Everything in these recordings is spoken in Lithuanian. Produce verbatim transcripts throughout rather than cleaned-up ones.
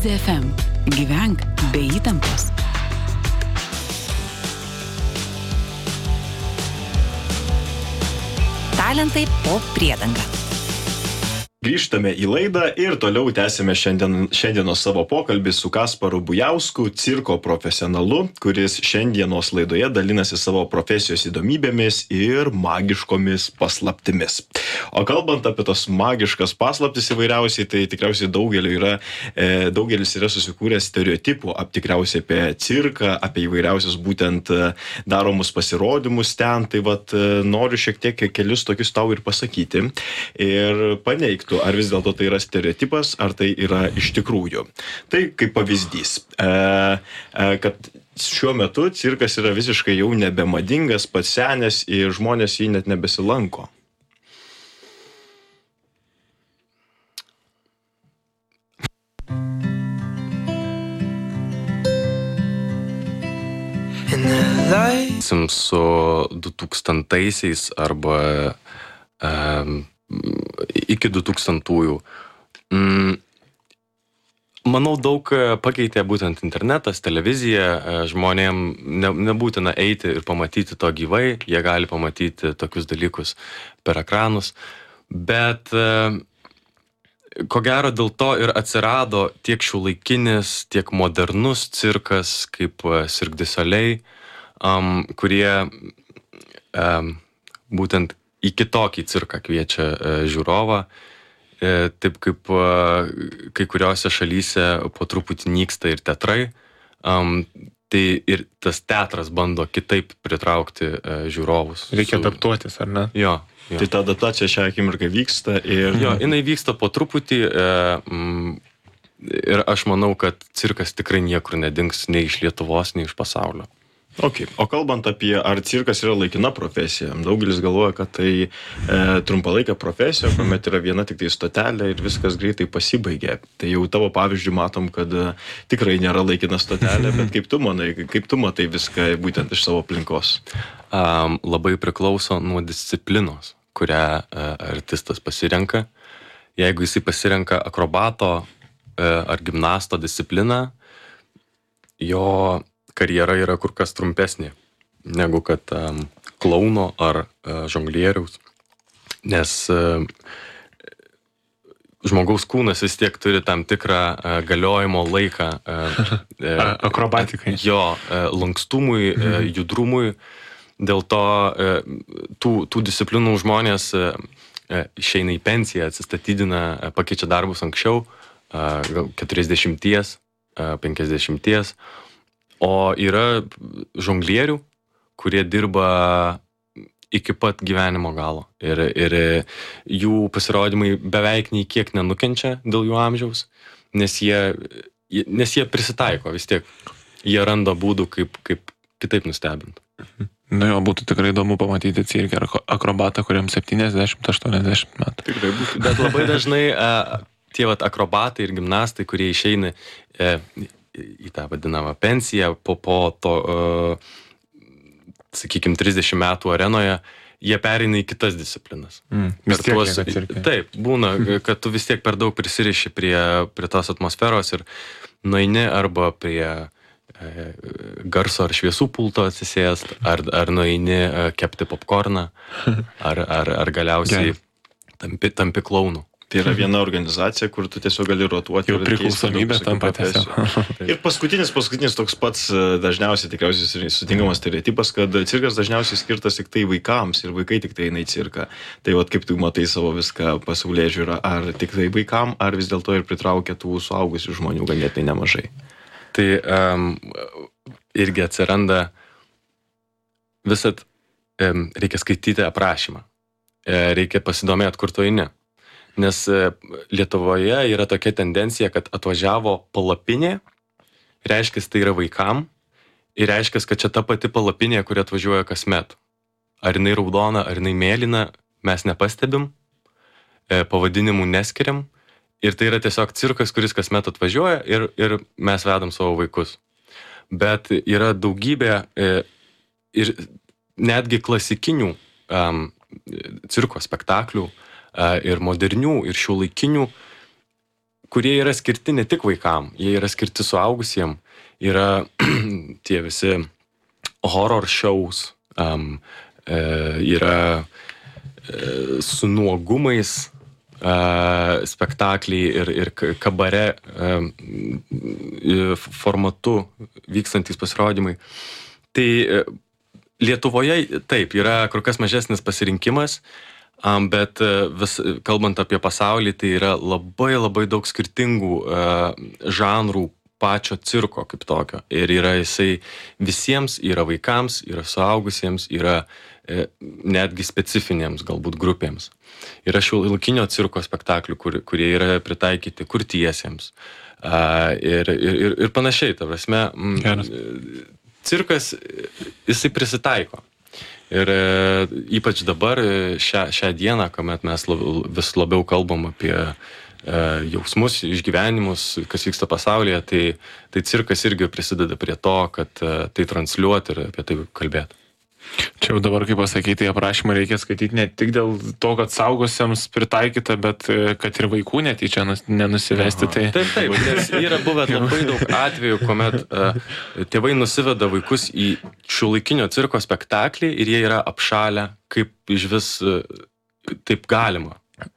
Easy F M. Gyvenk be įtampos. Talentai po priedanga. Grįžtame į laidą ir toliau tęsime šiandien, šiandienos savo pokalbį su Kasparu Bujausku, cirko profesionalu, kuris šiandienos laidoje dalinasi savo profesijos įdomybėmis ir magiškomis paslaptimis. O kalbant apie tos magiškas paslaptis įvairiausiai, tai tikriausiai daugelio yra, e, daugelis yra susikūrę stereotipų ap, tikriausiai apie cirką, apie įvairiausius būtent daromus pasirodymus ten. Tai vat noriu šiek tiek kelius tokius tau ir pasakyti ir paneigti, ar vis dėlto tai yra stereotipas, ar tai yra iš tikrųjų. Tai kaip pavyzdys, e, e, kad šiuo metu cirkas yra visiškai jau nebemadingas, pasenęs ir žmonės jį net nebesilanko. Su dutūkstantaisiais arba um, iki dutūkstantųjų. Mm, manau, daug pakeitė būtent internetas, televizija. Žmonėm ne, nebūtina eiti ir pamatyti to gyvai, jie gali pamatyti tokius dalykus per ekranus. Bet ko gero dėl to ir atsirado tiek šiuolaikinis, tiek modernus cirkas, kaip Cirque du Soleil, um, kurie um, būtent į kitokį cirką kviečia e, žiūrovą, e, taip kaip e, kai kuriuose šalyse po truputį nyksta ir teatrai, um, tai ir tas teatras bando kitaip pritraukti e, žiūrovus. Reikia su... adaptuotis, ar ne? Jo. jo. Tai ta adaptacija šią akimirką vyksta ir... Jo, jinai vyksta po truputį e, mm, ir aš manau, kad cirkas tikrai niekur nedings nei iš Lietuvos, nei iš pasaulio. Okay. O kalbant apie, ar cirkas yra laikina profesija, daugelis galvoja, kad tai e, trumpalaikė profesija, kuomet yra viena tik tai stotelė ir viskas greitai pasibaigia. Tai jau tavo pavyzdžių matom, kad e, tikrai nėra laikina stotelė, bet kaip tu manai, kaip tu matai viską būtent iš savo aplinkos? Um, labai priklauso nuo disciplinos, kurią e, artistas pasirenka. Jeigu jisai pasirenka akrobato e, ar gimnasto discipliną, jo karjera yra kur kas trumpesnė negu kad um, klauno ar uh, žonglieriaus, nes uh, žmogaus kūnas vis tiek turi tam tikrą uh, galiojimo laiką uh, uh, akrobatikai. Jo uh, lankstumui, uh, judrumui. Dėl to uh, tų, tų disciplinų žmonės uh, išeina į pensiją, atsistatydina, uh, pakeičia darbus anksčiau, uh, gal keturiasdešimties, uh, penkiasdešimties. O yra žonglierių, kurie dirba iki pat gyvenimo galo. Ir, ir jų pasirodymai beveik nei kiek nenukenčia dėl jų amžiaus, nes jie, nes jie prisitaiko vis tiek. Jie randa būdų, kaip, kaip kitaip nustebinti. Nu jo, būtų tikrai įdomu pamatyti cirke akrobatą, kuriam septyniasdešimt aštuoniasdešimt metų. Tikrai būtų. Bet labai dažnai tie vat, akrobatai ir gimnastai, kurie išeina e, į tą vadinamą pensiją po, po to, uh, sakykime, trisdešimt metų arenoje, jie pereina į kitas disciplinas. Mm, vis tiek tuos, taip, būna, kad tu vis tiek per daug prisiriši prie, prie tos atmosferos ir nueini arba prie e, garso ar šviesų pulto atsisėst, ar, ar nueini e, kepti popkorną, ar, ar, ar galiausiai tampi, tampi klaunu. Tai yra viena organizacija, kur tu tiesiog gali rotuoti. Jau priklausomybė tampa tiesiog. Ir paskutinis, paskutinis toks pats dažniausiai tikriausiai sutinkamas stereotipas, kad cirkas dažniausiai skirtas tik tai vaikams ir vaikai tik tai eina į cirką. Tai vat kaip tu matai savo viską pasaulėžiūrą, ar tik tai vaikam, ar vis dėlto ir pritraukia tų suaugusių žmonių ganėtinai nemažai. Tai um, irgi atsiranda visat, um, reikia skaityti aprašymą. E, reikia pasidomėti, kur tu eini. Nes Lietuvoje yra tokia tendencija, kad atvažiavo palapinė, reiškia, tai yra vaikam, ir reiškia, kad čia ta pati palapinė, kuri atvažiuoja kasmet. Ar jinai raudona, ar jinai mėlyna, mes nepastebim, pavadinimų neskiriam, ir tai yra tiesiog cirkas, kuris kasmet atvažiuoja ir, ir mes vedam savo vaikus. Bet yra daugybė ir netgi klasikinių um, cirko spektaklių, ir modernių, ir šiuolaikinių, kurie yra skirti ne tik vaikam, jie yra skirti suaugusiem, yra tie visi horror shows, um, e, yra e, su nuogumais e, spektakliai ir, ir kabare e, formatu vykstantys pasirodymai. Tai e, Lietuvoje taip, yra kur kas mažesnis pasirinkimas, um, bet vis, kalbant apie pasaulį, tai yra labai labai daug skirtingų uh, žanrų pačio cirko kaip tokio. Ir yra jisai visiems, yra vaikams, yra suaugusiems, yra e, netgi specifinėms galbūt grupėms. Yra šiuolaikinio cirko spektaklių, kur, kurie yra pritaikyti kurtiesiems. Uh, ir, ir, ir panašiai, ta prasme, m, cirkas, jisai prisitaiko. Ir e, ypač dabar, šią, šią dieną, kuomet mes lab, vis labiau kalbam apie jausmus, išgyvenimus, kas vyksta pasaulyje, tai, tai cirkas irgi prisideda prie to, kad tai transliuoti ir apie tai kalbėti. Čia jau dabar, kaip pasakyti, aprašymą reikia skaityti ne tik dėl to, kad saugusiems pritaikyta, bet kad ir vaikų netyčia nenusivesti. Tai... Taip, taip, nes yra buvę labai daug atvejų, kuomet uh, tėvai nusiveda vaikus į šiuolaikinio cirko spektaklį ir jie yra apšalę, kaip iš vis uh, taip galima.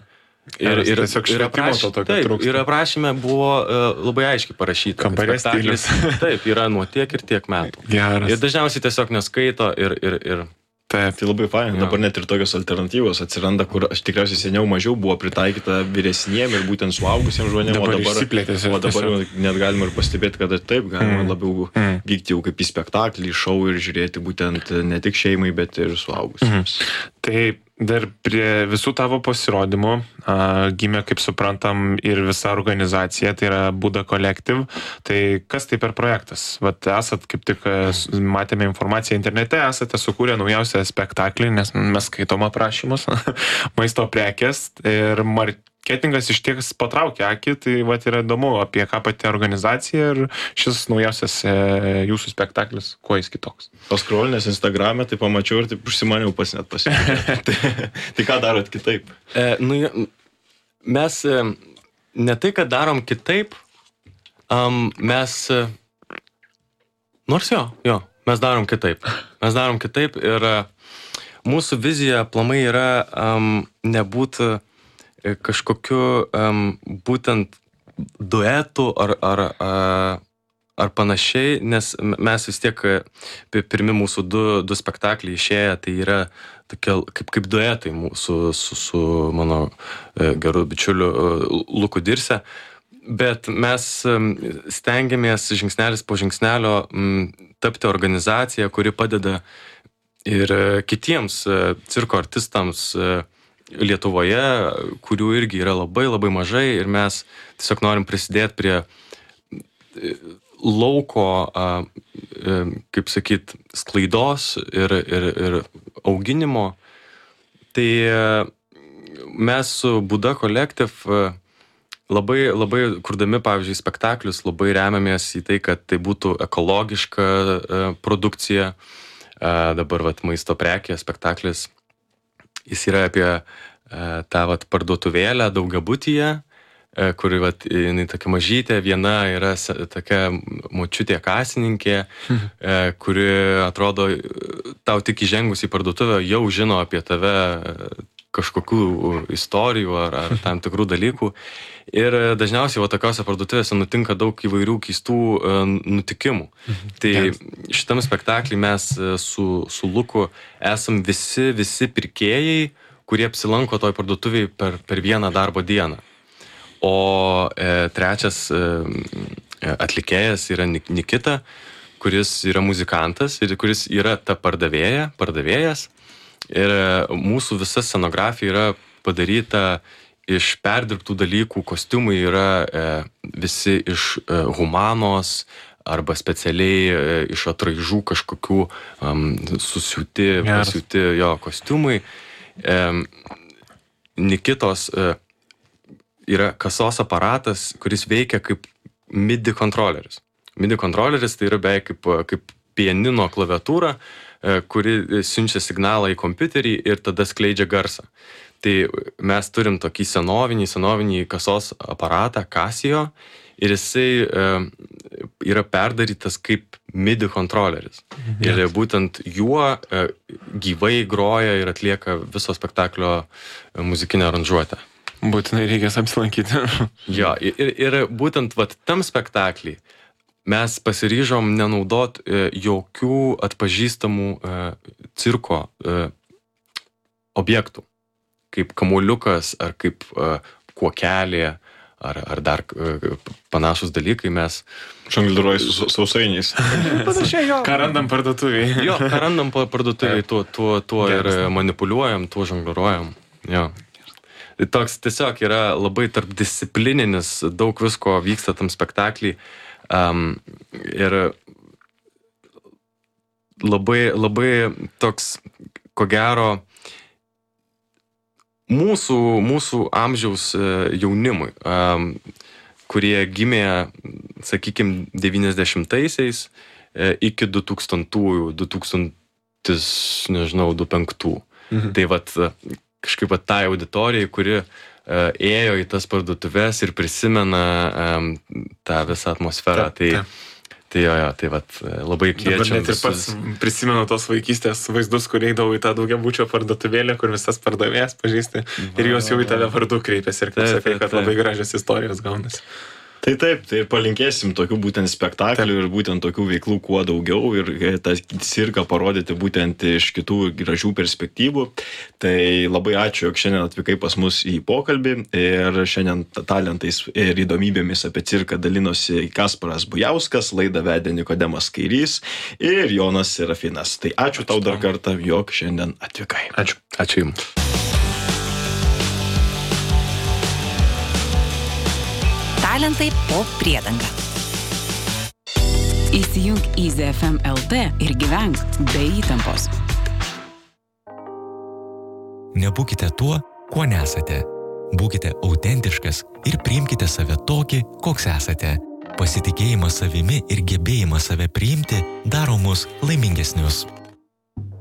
Ir, ir, ir, apraš... taip, ir aprašyme buvo uh, labai aiškiai parašyta. Kambarės stilius. Taip, yra nuo tiek ir tiek metų. Geras. Ir dažniausiai tiesiog neskaito ir... ir, ir... Taip, tai labai fain. Dabar net ir tokios alternatyvos atsiranda, kur aš tikriausiai seniau mažiau buvo pritaikyta vyresniem ir būtent suaugusiems žmonėms. Dabar, o dabar, o dabar net galima ir pastebėti, kad taip galima mm. labiau mm. vykti jau kaip į spektaklį, šou ir žiūrėti būtent ne tik šeimai, bet ir suaugusiems. Mm. Tai dar prie visų tavo pasirodymų a, gimė, kaip suprantam, ir visa organizacija, tai yra Buda Collective. Tai kas tai per projektas? Vat esat, kaip tik matėme informaciją internete, esate sukūrę naujausią spektaklį, nes mes skaitom aprašymus, maisto prekės ir marketingas iš tiek patraukia akį, tai vat yra įdomu, apie ką pati organizacija ir šis naujausias e, jūsų spektaklis, kuo jis kitoks. Paskrolinęs Instagram'e, tai pamačiau ir taip užsimaniau pas net pasižiūrėti. tai, tai ką darot kitaip? E, nu, mes e, ne tai, kad darom kitaip, um, mes, e, nors jo, jo, mes darom kitaip. Mes darom kitaip ir e, mūsų vizija aplamai yra um, nebūti kažkokiu um, būtent duetu ar, ar, ar, ar panašiai, nes mes vis tiek pirmi mūsų du, du spektakliai išėję, tai yra tokie kaip, kaip duetai mūsų su, su mano geru bičiuliu Luku Dirse, bet mes stengiamės žingsnelis po žingsnelio m, tapti organizacija, kuri padeda ir kitiems cirko artistams Lietuvoje, kurių irgi yra labai labai mažai ir mes tiesiog norim prisidėti prie lauko, kaip sakyt, sklaidos ir, ir, ir auginimo. Tai mes su Buda Collective labai, labai kurdami, pavyzdžiui, spektaklius, labai remiamės į tai, kad tai būtų ekologiška produkcija. Dabar vat, maisto prekė, spektaklis. Jis yra apie e, tą vat, parduotuvėlę daugiabutyje, e, kuri vat, jinai tokia mažytė, viena yra tokia močiutė kasininkė, e, kuri atrodo tau tik įžengus į parduotuvę jau žino apie tave kažkokių istorijų ar, ar tam tikrų dalykų. Ir dažniausiai va, tokiose parduotuvėse nutinka daug įvairių keistų e, nutikimų. Mhm. Tai šitam spektaklį mes su, su Luku esam visi, visi pirkėjai, kurie apsilanko toj parduotuvėj per, per vieną darbo dieną. O e, trečias e, atlikėjas yra Nikita, kuris yra muzikantas ir kuris yra ta pardavėja, pardavėjas. Ir mūsų visa scenografija yra padaryta iš perdirbtų dalykų, kostiumai yra e, visi iš e, humanos arba specialiai e, iš atraižų kažkokių um, susiūti, pasiūti jo kostiumai. E, Nikitos e, yra kasos aparatas, kuris veikia kaip MIDI kontroleris. MIDI kontroleris tai yra beveik kaip, kaip pianino klaviatūra, kuri siunčia signalą į kompiuterį ir tada skleidžia garsą. Tai mes turim tokį senovinį, senovinį kasos aparatą Casio ir jisai e, yra perdarytas kaip MIDI kontroleris. Mhm. Ir būtent juo e, gyvai groja ir atlieka viso spektaklio muzikinę aranžuotę. Būtinai reikės apsilankyti. Jo, ir, ir būtent vat, tam spektaklį mes pasiryžom nenaudot e, jokių atpažįstamų e, cirko e, objektų, kaip kamuoliukas ar kaip e, kuokelė ar, ar dar e, panašus dalykai mes... Žongliruoji su sausainiais. Panašiai, jo. Ką randam parduotuviai. Jo, ką randam parduotuviai, tuo, tuo, tuo ir manipuliuojam, tuo žongliruojam. Jo. Tai toks tiesiog yra labai tarpdisciplininis, daug visko vyksta tam spektaklį. Um, ir labai, labai toks, ko gero, mūsų, mūsų amžiaus jaunimui, um, kurie gimė, sakykime, devyniasdešimtaisiais iki du tūkstantųjų, du tūkstantis, nežinau, du penktų. Mhm. Tai vat, kažkaip vat tai auditorijai, kuri uh, ėjo į tas parduotuves ir prisimena um, tą visą atmosferą. Ta, ta. Tai, tai jo, jo, tai vat, labai kviečiam. Dabar net ir pats prisimenu tos vaikystės vaizdus, kur eidavau į tą daugiabučio parduotuvėlę, kur visas pardavėjas pažįsti ir jos jau į tave vardu kreipiasi ir kaip sakai, kad labai gražios istorijos gaunasi. Tai taip, tai ir palinkėsim tokių būtent spektaklių taip. Ir būtent tokių veiklų kuo daugiau ir tą cirką parodyti būtent iš kitų gražių perspektyvų. Tai labai ačiū, jog šiandien atvykai pas mus į pokalbį ir šiandien talentais ir įdomybėmis apie cirką dalinosi Kasparas Bujauskas, laidą vedė Nikodemas Kairys ir Jonas Serafinas. Tai ačiū, ačiū tau dar kartą, jog šiandien atvykai. Ačiū. Ačiū jums. Talentai po priedanga. Įsijunk Easy F M L T ir gyvenk be įtampos. Nebūkite tuo, kuo nesate. Būkite autentiškas ir priimkite save tokį, koks esate. Pasitikėjimas savimi ir gebėjimas save priimti daro mus laimingesnius.